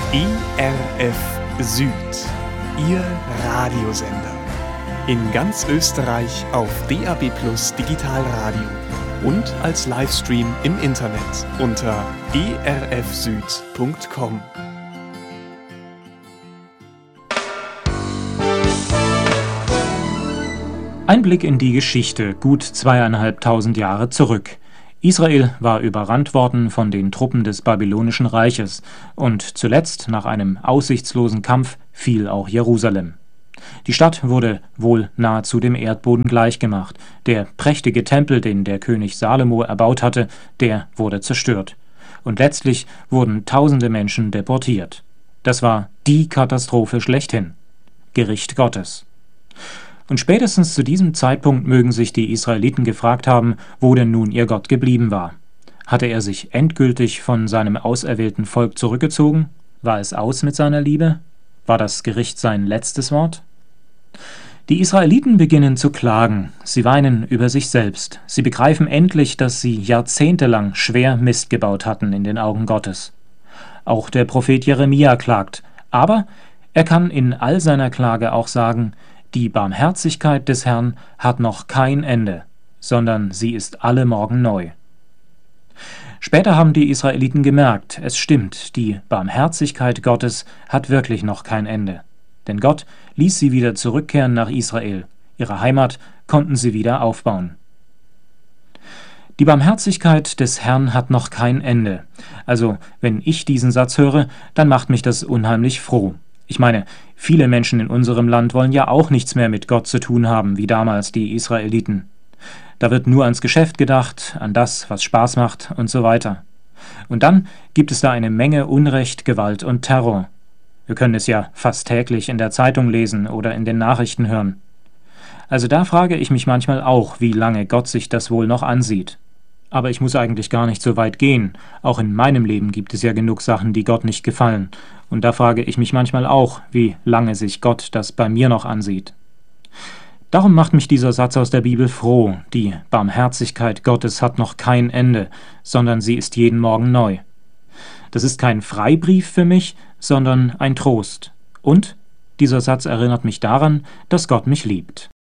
ERF Süd, Ihr Radiosender. In ganz Österreich auf DAB+ Digitalradio und als Livestream im Internet unter erfsüd.com. Ein Blick in die Geschichte, gut 2.500 Jahre zurück. Israel war überrannt worden von den Truppen des Babylonischen Reiches und zuletzt, nach einem aussichtslosen Kampf, fiel auch Jerusalem. Die Stadt wurde wohl nahezu dem Erdboden gleichgemacht. Der prächtige Tempel, den der König Salomo erbaut hatte, der wurde zerstört. Und letztlich wurden tausende Menschen deportiert. Das war die Katastrophe schlechthin. Gericht Gottes. Und spätestens zu diesem Zeitpunkt mögen sich die Israeliten gefragt haben, wo denn nun ihr Gott geblieben war. Hatte er sich endgültig von seinem auserwählten Volk zurückgezogen? War es aus mit seiner Liebe? War das Gericht sein letztes Wort? Die Israeliten beginnen zu klagen. Sie weinen über sich selbst. Sie begreifen endlich, dass sie jahrzehntelang schwer Mist gebaut hatten in den Augen Gottes. Auch der Prophet Jeremia klagt. Aber er kann in all seiner Klage auch sagen, die Barmherzigkeit des Herrn hat noch kein Ende, sondern sie ist alle Morgen neu. Später haben die Israeliten gemerkt, es stimmt, die Barmherzigkeit Gottes hat wirklich noch kein Ende. Denn Gott ließ sie wieder zurückkehren nach Israel. Ihre Heimat konnten sie wieder aufbauen. Die Barmherzigkeit des Herrn hat noch kein Ende. Also, wenn ich diesen Satz höre, dann macht mich das unheimlich froh. Ich meine, viele Menschen in unserem Land wollen ja auch nichts mehr mit Gott zu tun haben, wie damals die Israeliten. Da wird nur ans Geschäft gedacht, an das, was Spaß macht und so weiter. Und dann gibt es da eine Menge Unrecht, Gewalt und Terror. Wir können es ja fast täglich in der Zeitung lesen oder in den Nachrichten hören. Also da frage ich mich manchmal auch, wie lange Gott sich das wohl noch ansieht. Aber ich muss eigentlich gar nicht so weit gehen. Auch in meinem Leben gibt es ja genug Sachen, die Gott nicht gefallen. Und da frage ich mich manchmal auch, wie lange sich Gott das bei mir noch ansieht. Darum macht mich dieser Satz aus der Bibel froh. Die Barmherzigkeit Gottes hat noch kein Ende, sondern sie ist jeden Morgen neu. Das ist kein Freibrief für mich, sondern ein Trost. Und dieser Satz erinnert mich daran, dass Gott mich liebt.